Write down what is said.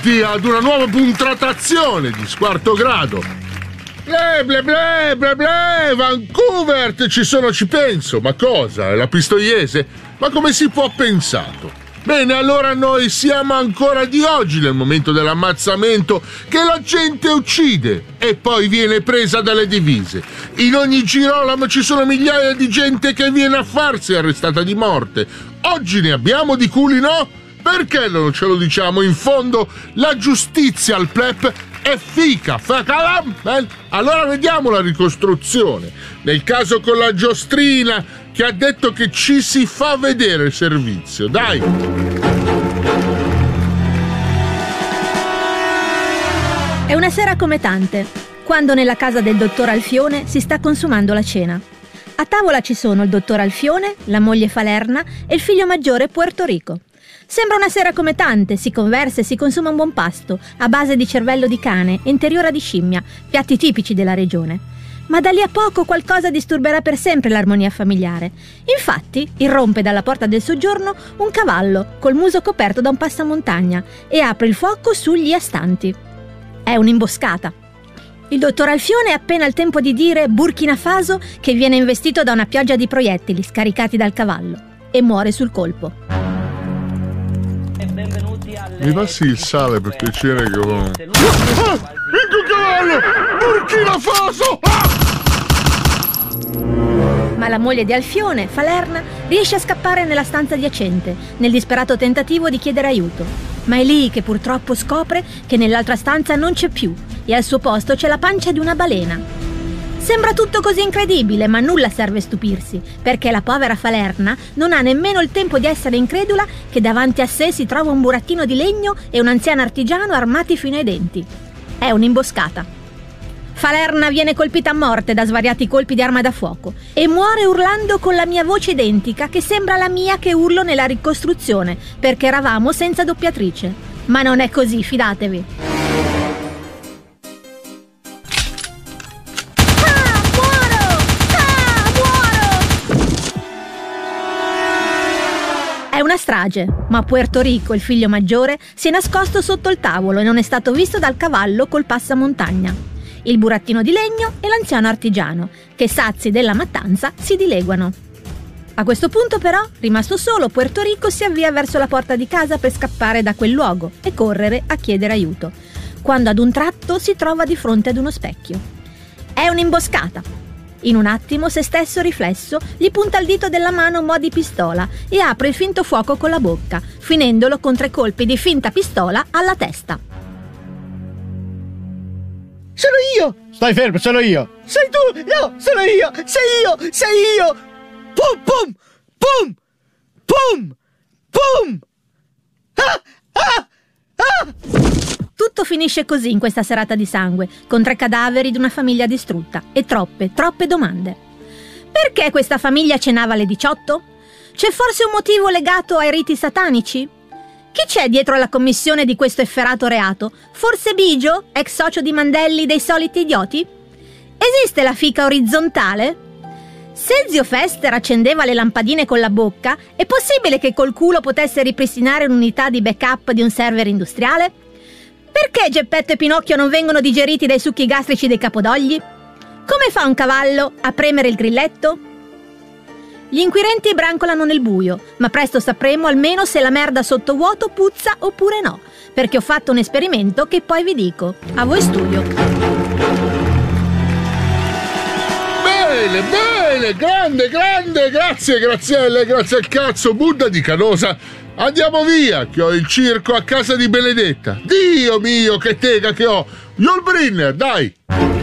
benvenuti ad una nuova puntratazione di Squarto Grado. Ble ble ble ble ble, Vancouver, ci penso. Ma cosa? È la Pistoiese? Ma come si può pensato? Bene, allora noi siamo ancora di oggi nel momento dell'ammazzamento che la gente uccide e poi viene presa dalle divise. In ogni Girolamo ci sono migliaia di gente che viene a farsi arrestata di morte. Oggi ne abbiamo di culi, no? Perché non ce lo diciamo? In fondo la giustizia al pleb è fica, fa calam. Allora vediamo la ricostruzione. Nel caso con la giostrina che ha detto che ci si fa vedere il servizio. Dai! È una sera come tante, quando nella casa del dottor Alfione si sta consumando la cena. A tavola ci sono il dottor Alfione, la moglie Falerna e il figlio maggiore Puerto Rico. Sembra una sera come tante, si conversa e si consuma un buon pasto, a base di cervello di cane e interiora di scimmia, piatti tipici della regione. Ma da lì a poco qualcosa disturberà per sempre l'armonia familiare. Infatti, irrompe dalla porta del soggiorno un cavallo col muso coperto da un passamontagna e apre il fuoco sugli astanti. È un'imboscata. Il dottor Alfione ha appena il tempo di dire Burkina Faso che viene investito da una pioggia di proiettili scaricati dal cavallo e muore sul colpo. Mi passi il sale per piacere che ho... il cavallo! Burkina Faso! Ma la moglie di Alfione, Falerna, riesce a scappare nella stanza adiacente, nel disperato tentativo di chiedere aiuto. Ma è lì che purtroppo scopre che nell'altra stanza non c'è più e al suo posto c'è la pancia di una balena. Sembra tutto così incredibile, ma nulla serve stupirsi, perché la povera Falerna non ha nemmeno il tempo di essere incredula che davanti a sé si trova un burattino di legno e un anziano artigiano armati fino ai denti. È un'imboscata. Falerna viene colpita a morte da svariati colpi di arma da fuoco e muore urlando con la mia voce identica che sembra la mia che urlo nella ricostruzione, perché eravamo senza doppiatrice. Ma non è così, fidatevi. È una strage, ma Puerto Rico, il figlio maggiore, si è nascosto sotto il tavolo e non è stato visto dal cavallo col passamontagna, il burattino di legno e l'anziano artigiano, che sazi della mattanza si dileguano. A questo punto però, rimasto solo, Puerto Rico si avvia verso la porta di casa per scappare da quel luogo e correre a chiedere aiuto, quando ad un tratto si trova di fronte ad uno specchio. È un'imboscata. In un attimo se stesso riflesso gli punta il dito della mano mo' di pistola e apre il finto fuoco con la bocca, finendolo con 3 colpi di finta pistola alla testa. Sono io! Stai fermo, sono io! Sei tu! No, sono io! Sei io! Pum pum! Pum! Pum! Pum! Ah! Ah! Ah! Tutto finisce così in questa serata di sangue, con 3 cadaveri di una famiglia distrutta e troppe domande. Perché questa famiglia cenava alle 18? C'è forse un motivo legato ai riti satanici? Chi c'è dietro alla commissione di questo efferato reato? Forse Bigio, ex socio di Mandelli dei soliti idioti? Esiste la fica orizzontale? Se zio Fester accendeva le lampadine con la bocca, è possibile che col culo potesse ripristinare un'unità di backup di un server industriale? Perché Geppetto e Pinocchio non vengono digeriti dai succhi gastrici dei capodogli? Come fa un cavallo a premere il grilletto? Gli inquirenti brancolano nel buio, ma presto sapremo almeno se la merda sottovuoto puzza oppure no, perché ho fatto un esperimento che poi vi dico. A voi studio. Bene, grande, grazie Grazielle, grazie al cazzo, Buddha di Canosa. Andiamo via, che ho il circo a casa di Benedetta. Dio mio, che tega che ho! Yulbrin, dai!